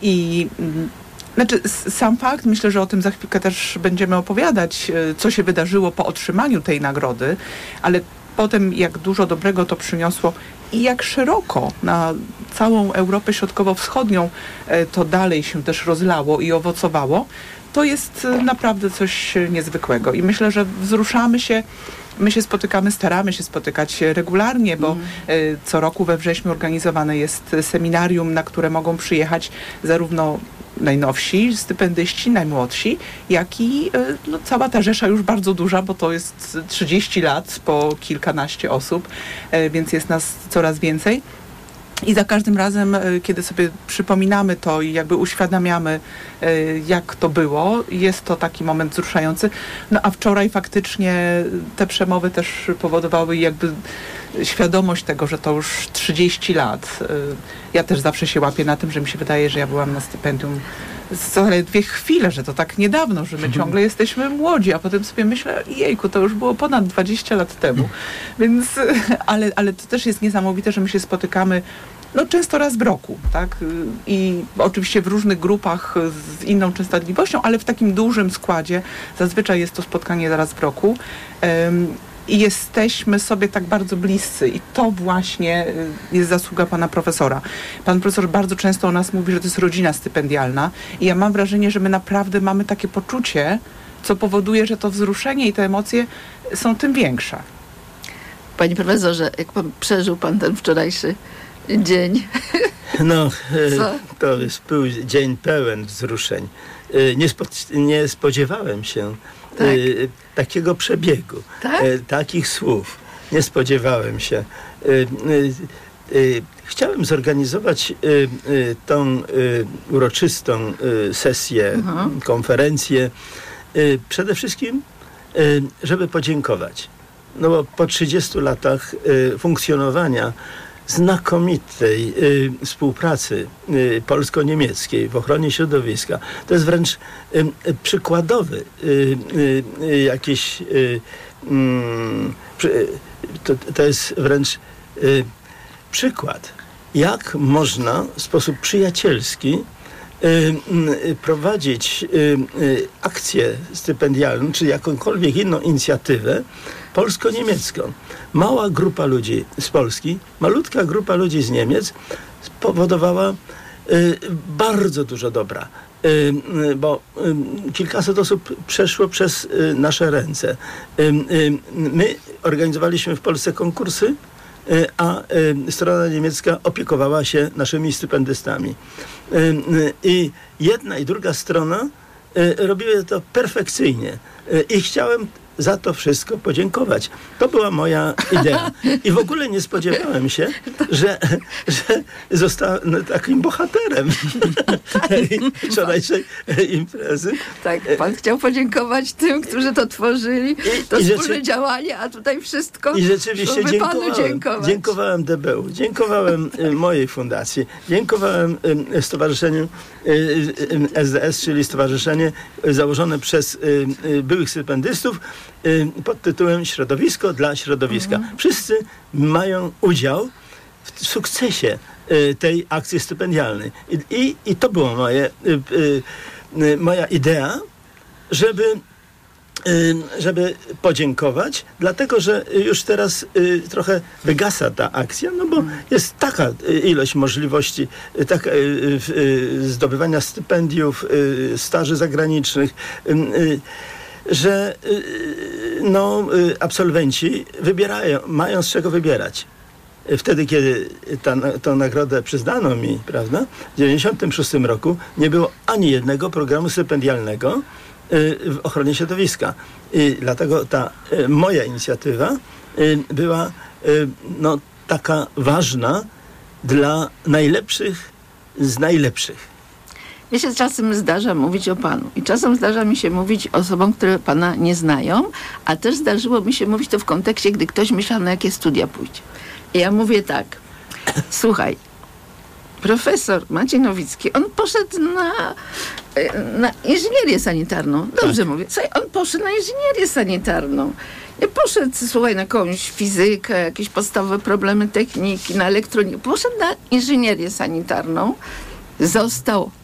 I znaczy, sam fakt, myślę, że o tym za chwilkę też będziemy opowiadać, co się wydarzyło po otrzymaniu tej nagrody, ale potem jak dużo dobrego to przyniosło i jak szeroko na całą Europę Środkowo-Wschodnią to dalej się też rozlało i owocowało, to jest naprawdę coś niezwykłego. I myślę, że wzruszamy się. My się spotykamy, staramy się spotykać regularnie, bo co roku we wrześniu organizowane jest seminarium, na które mogą przyjechać zarówno najnowsi stypendyści, najmłodsi, jak i cała ta rzesza już bardzo duża, bo to jest 30 lat po kilkanaście osób, więc jest nas coraz więcej. I za każdym razem, kiedy sobie przypominamy to i jakby uświadamiamy, jak to było, jest to taki moment wzruszający. No a wczoraj faktycznie te przemowy też powodowały jakby świadomość tego, że to już 30 lat. Ja też zawsze się łapię na tym, że mi się wydaje, że ja byłam na stypendium zaledwie chwilę, że to tak niedawno, że my ciągle jesteśmy młodzi, a potem sobie myślę, jejku, to już było ponad 20 lat temu. Więc, ale to też jest niesamowite, że my się spotykamy często raz w roku, tak? I oczywiście w różnych grupach z inną częstotliwością, ale w takim dużym składzie. Zazwyczaj jest to spotkanie raz w roku. I jesteśmy sobie tak bardzo bliscy i to właśnie jest zasługa pana profesora. Pan profesor bardzo często o nas mówi, że to jest rodzina stypendialna i ja mam wrażenie, że my naprawdę mamy takie poczucie, co powoduje, że to wzruszenie i te emocje są tym większe. Panie profesorze, jak przeżył pan ten wczorajszy dzień? To był dzień pełen wzruszeń. Nie spodziewałem się takiego przebiegu, takich słów. Nie spodziewałem się. Chciałem zorganizować tą uroczystą sesję, konferencję, przede wszystkim, żeby podziękować. No bo po 30 latach funkcjonowania znakomitej współpracy polsko-niemieckiej w ochronie środowiska. To jest wręcz przykładowy jakiś to jest wręcz przykład, jak można w sposób przyjacielski prowadzić akcję stypendialną, czy jakąkolwiek inną inicjatywę polsko-niemiecką. Mała grupa ludzi z Polski, malutka grupa ludzi z Niemiec spowodowała bardzo dużo dobra, bo kilkaset osób przeszło przez nasze ręce. My organizowaliśmy w Polsce konkursy, a strona niemiecka opiekowała się naszymi stypendystami. I jedna i druga strona robiły to perfekcyjnie. I chciałem za to wszystko podziękować. To była moja idea. I w ogóle nie spodziewałem się, że zostanę takim bohaterem tej wczorajszej imprezy. Tak, pan chciał podziękować tym, którzy to tworzyli, to wspólne działanie, a tutaj wszystko. I rzeczywiście dziękowałem DBU, dziękowałem mojej fundacji, dziękowałem Stowarzyszeniu SDS, czyli stowarzyszenie założone przez byłych stypendystów pod tytułem Środowisko dla środowiska. Wszyscy mają udział w sukcesie tej akcji stypendialnej. I to była moja idea, żeby podziękować, dlatego, że już teraz trochę wygasa ta akcja, no bo jest taka ilość możliwości zdobywania stypendiów, staży zagranicznych, że absolwenci mają z czego wybierać. Wtedy, kiedy tę nagrodę przyznano mi, prawda, w 1996 roku nie było ani jednego programu stypendialnego w ochronie środowiska. I dlatego ta moja inicjatywa była taka ważna dla najlepszych z najlepszych. Mnie się czasem zdarza mówić o panu i czasem zdarza mi się mówić osobom, które pana nie znają, a też zdarzyło mi się mówić to w kontekście, gdy ktoś myślał, na jakie studia pójdzie. I ja mówię tak, słuchaj, profesor Maciej Nowicki, on poszedł na inżynierię sanitarną. Dobrze mówię. Słuchaj, on poszedł na inżynierię sanitarną. Nie poszedł, słuchaj, na jakąś fizykę, jakieś podstawowe problemy techniki, na elektronikę. Poszedł na inżynierię sanitarną. Został